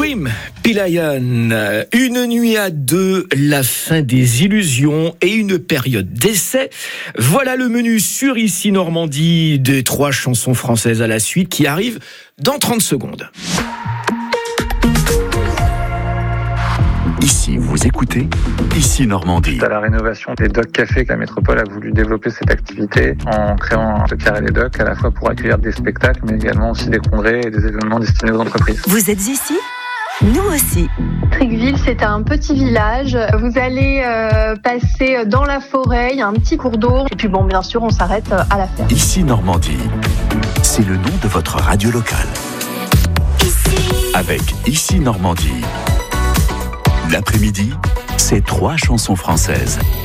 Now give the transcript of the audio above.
Cream, Pelayan, une nuit à deux, la fin des illusions et une période d'essai. Voilà le menu sur Ici Normandie des 3 chansons françaises à la suite qui arrivent dans 30 secondes. Ici, vous écoutez Ici Normandie. À la rénovation des Docs Café, la métropole a voulu développer cette activité en créant le Carré des Docs, à la fois pour accueillir des spectacles, mais également aussi des congrès et des événements destinés aux entreprises. Vous êtes ici ? Nous aussi. Tricqueville, c'est un petit village. Vous allez passer dans la forêt, il y a un petit cours d'eau. Et puis bon, bien sûr, on s'arrête à la ferme. Ici Normandie, c'est le nom de votre radio locale. Avec Ici Normandie, l'après-midi, c'est 3 chansons françaises.